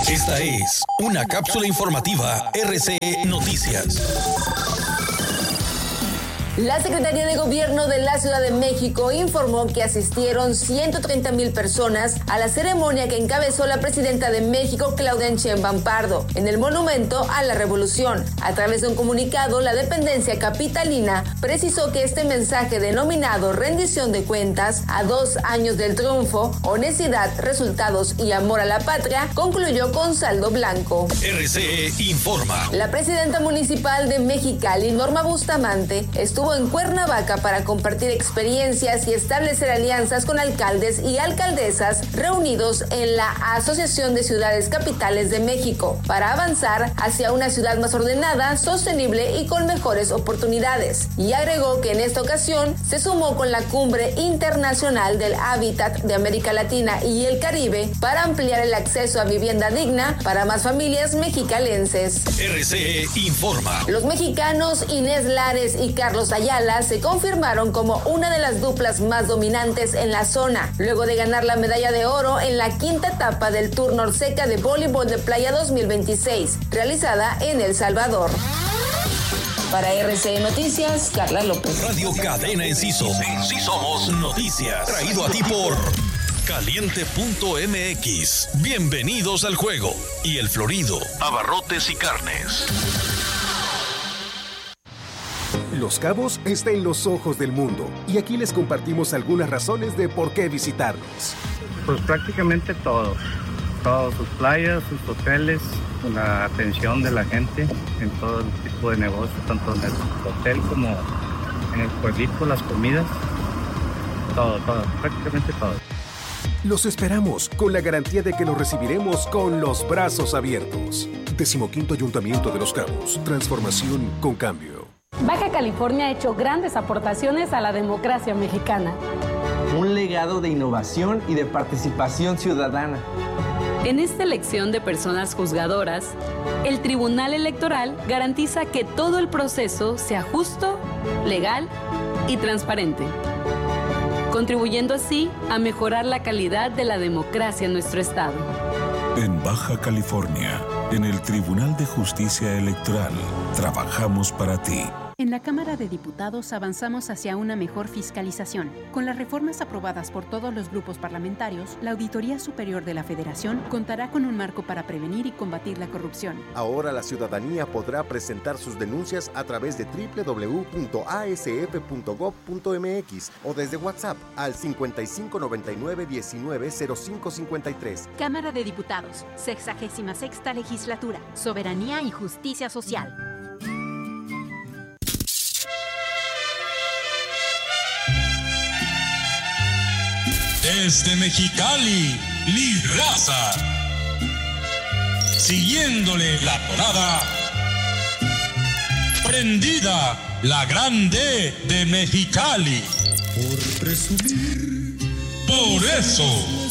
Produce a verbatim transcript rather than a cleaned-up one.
Esta es una cápsula informativa R C E Noticias. La Secretaría de Gobierno de la Ciudad de México informó que asistieron ciento treinta mil personas a la ceremonia que encabezó la presidenta de México, Claudia Sheinbaum Pardo, en el Monumento a la Revolución. A través de un comunicado, la dependencia capitalina precisó que este mensaje denominado rendición de cuentas a dos años del triunfo, honestidad, resultados y amor a la patria, concluyó con saldo blanco. R C E informa. La presidenta municipal de Mexicali, Norma Bustamante, estuvo en Cuernavaca para compartir experiencias y establecer alianzas con alcaldes y alcaldesas reunidos en la Asociación de Ciudades Capitales de México para avanzar hacia una ciudad más ordenada, sostenible y con mejores oportunidades. Y agregó que en esta ocasión se sumó con la Cumbre Internacional del Hábitat de América Latina y el Caribe para ampliar el acceso a vivienda digna para más familias mexicalenses. R C E informa. Los mexicanos Inés Lares y Carlos Ayala se confirmaron como una de las duplas más dominantes en la zona, luego de ganar la medalla de oro en la quinta etapa del Tour Norseca de Voleibol de Playa dos mil veintiséis, realizada en El Salvador. Para R C E Noticias, Carla López. Radio Cadena Enciso. Sí somos noticias. Traído a ti por Caliente punto M X. Bienvenidos al juego. Y El Florido. Abarrotes y carnes. Los Cabos está en los ojos del mundo y aquí les compartimos algunas razones de por qué visitarnos. Pues prácticamente todo, todas sus playas, sus hoteles, la atención de la gente en todo el tipo de negocio, tanto en el hotel como en el pueblito, las comidas, todo, todo, prácticamente todo. Los esperamos con la garantía de que los recibiremos con los brazos abiertos. Decimoquinto Ayuntamiento de Los Cabos, transformación con cambio. Baja California ha hecho grandes aportaciones a la democracia mexicana. Un legado de innovación y de participación ciudadana. En esta elección de personas juzgadoras, el Tribunal Electoral garantiza que todo el proceso sea justo, legal y transparente, contribuyendo así a mejorar la calidad de la democracia en nuestro estado. En Baja California, en el Tribunal de Justicia Electoral, trabajamos para ti. En la Cámara de Diputados avanzamos hacia una mejor fiscalización. Con las reformas aprobadas por todos los grupos parlamentarios, la Auditoría Superior de la Federación contará con un marco para prevenir y combatir la corrupción. Ahora la ciudadanía podrá presentar sus denuncias a través de doble u doble u doble u punto a s f punto gob punto m x o desde WhatsApp al cincuenta y cinco noventa y nueve diecinueve cero cinco cincuenta y tres. Cámara de Diputados, sexagésima sexta Legislatura, Soberanía y Justicia Social. Desde Mexicali, Libraza. Siguiéndole la tonada. Prendida, la grande de Mexicali. Por presumir. Por eso.